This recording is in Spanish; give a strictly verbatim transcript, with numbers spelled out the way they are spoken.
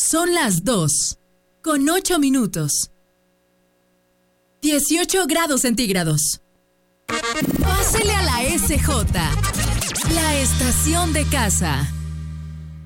Son las dos, con ocho minutos. dieciocho grados centígrados. Pásele a la S J, la estación de casa.